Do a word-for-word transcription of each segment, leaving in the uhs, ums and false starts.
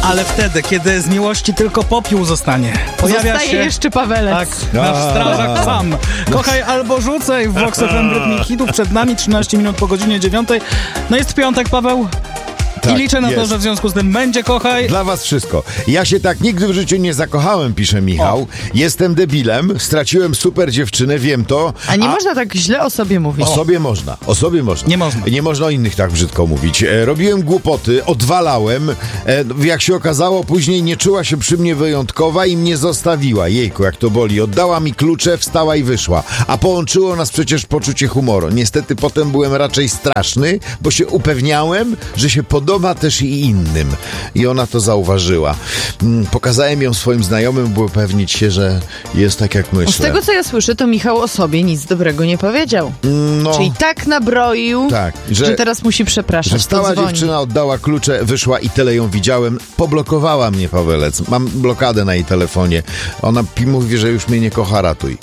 Ale wtedy, kiedy z miłości tylko popiół zostanie, pojawia Zostaje się... jeszcze Pawelec. Tak, nasz strażak sam. Kochaj albo rzucaj w Vox F M w rytmie hitów. Przed nami trzynaście minut po godzinie dziewiątej. No jest piątek, Paweł. Tak, I liczę na jest. to, że w związku z tym będzie kochaj. Dla was wszystko. Ja się tak nigdy w życiu nie zakochałem, pisze Michał. O. Jestem debilem, straciłem super dziewczynę, wiem to. A nie można tak źle o sobie mówić. O sobie można, o sobie można. Nie można. Nie można o innych tak brzydko mówić. E, robiłem głupoty, odwalałem. E, jak się okazało, później nie czuła się przy mnie wyjątkowa i mnie zostawiła. Jejku, jak to boli. Oddała mi klucze, wstała i wyszła. A połączyło nas przecież poczucie humoru. Niestety potem byłem raczej straszny, bo się upewniałem, że się podoba też i innym. I ona to zauważyła. Mm, Pokazałem ją swoim znajomym, by upewnić się, że jest tak, jak myślę. Z tego, co ja słyszę, to Michał o sobie nic dobrego nie powiedział. No, Czyli tak nabroił, tak, że, że, teraz musi przepraszać. że wstała to dzwoni. dziewczyna, oddała klucze, wyszła i tyle ją widziałem. Poblokowała mnie, Pawelec. Mam blokadę na jej telefonie. Ona pi- mówi, że już mnie nie kocha, ratuj.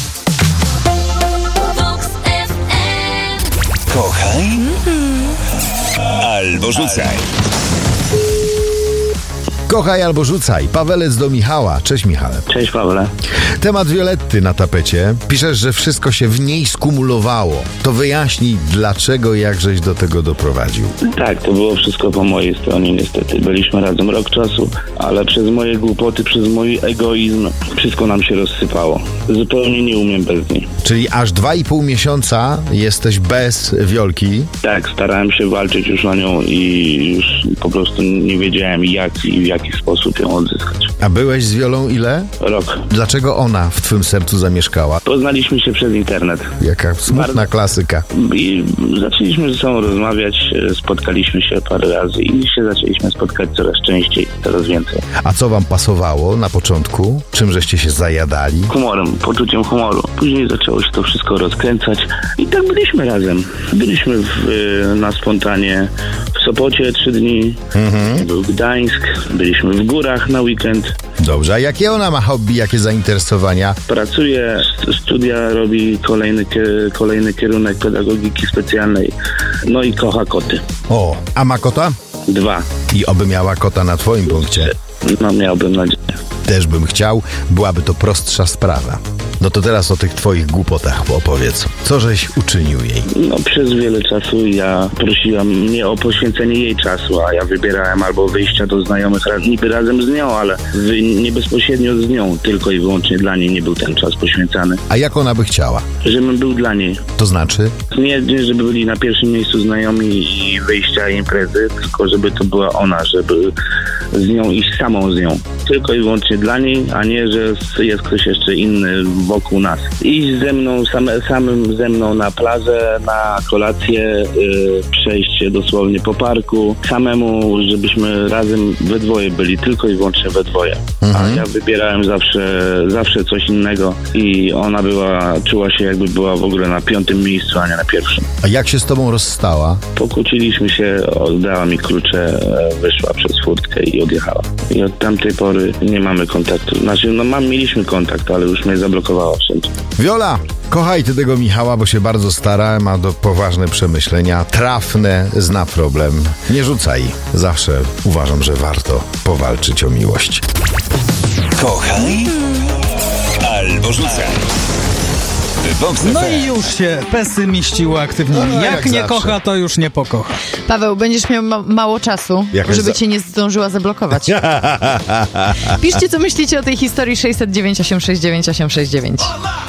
Kochaj albo rzucaj. Kochaj albo rzucaj. Pawelec do Michała. Cześć, Michale. Cześć, Pawle. Temat Violetty na tapecie. Piszesz, że wszystko się w niej skumulowało. To wyjaśnij, dlaczego i jak żeś do tego doprowadził. Tak, to było wszystko po mojej stronie niestety. Byliśmy razem rok czasu, ale przez moje głupoty, przez mój egoizm wszystko nam się rozsypało. Zupełnie nie umiem bez niej. Czyli aż dwa i pół miesiąca jesteś bez Wiolki. Tak, starałem się walczyć już o nią i już po prostu nie wiedziałem jak i w jaki sposób ją odzyskać. A byłeś z Wiolą ile? Rok. Dlaczego ona w twym sercu zamieszkała? Poznaliśmy się przez internet. Jaka smutna Bardzo. klasyka. I zaczęliśmy ze sobą rozmawiać, spotkaliśmy się parę razy i się zaczęliśmy spotkać coraz częściej, coraz więcej. A co wam pasowało na początku? Czym żeście się zajadali? Humorem, poczuciem humoru. Później zaczęło się to wszystko rozkręcać i tak byliśmy razem. Byliśmy w, na spontanie w Sopocie trzy dni, Mhm. był Gdańsk, byliśmy w górach na weekend. Dobrze, a jakie ona ma hobby, jakie zainteresowania? Pracuje, st- studia, robi kolejny, kie- kolejny kierunek pedagogiki specjalnej, no i kocha koty. O, a ma kota? Dwa. I oby miała kota na twoim punkcie. No miałbym nadzieję. Też bym chciał, byłaby to prostsza sprawa. No to teraz o tych twoich głupotach opowiedz. Co żeś uczynił jej? No przez wiele czasu ja prosiłam mnie o poświęcenie jej czasu, a ja wybierałem albo wyjścia do znajomych raz, niby razem z nią, ale wy, nie bezpośrednio z nią, tylko i wyłącznie dla niej nie był ten czas poświęcany. A jak ona by chciała? Żebym był dla niej. To znaczy? Nie, nie żeby byli na pierwszym miejscu znajomi i wyjścia i imprezy, tylko żeby to była ona, żeby z nią iść samą z nią. Tylko i wyłącznie dla niej, a nie, że jest ktoś jeszcze inny wokół nas. Iść ze mną, same, samym ze mną na plażę, na kolację, yy, przejść się dosłownie po parku, samemu, żebyśmy razem we dwoje byli, tylko i wyłącznie we dwoje. Mhm. A ja wybierałem zawsze, zawsze coś innego i ona była, czuła się jakby była w ogóle na piątym miejscu, a nie na pierwszym. A jak się z tobą rozstała? Pokłóciliśmy się, oddała mi klucze, e, wyszła przez furtkę i odjechała. I od tamtej pory nie mamy kontaktu. Znaczy, no mam, mieliśmy kontakt, ale już mnie zablokowała wszędzie. Wiola, kochaj ty tego Michała, bo się bardzo stara, ma do poważne przemyślenia, trafne, zna problem. Nie rzucaj. Zawsze uważam, że warto powalczyć o miłość. Kochaj albo rzucaj. Vox No F M. i już się pesymiści uaktywnili. No, jak jak nie zawsze. kocha, to już nie pokocha. Paweł, będziesz miał ma- mało czasu, Jakaś żeby za- cię nie zdążyła zablokować. Piszcie, co myślicie o tej historii sześćset dziewięć osiem sześć dziewięć osiem sześć dziewięć.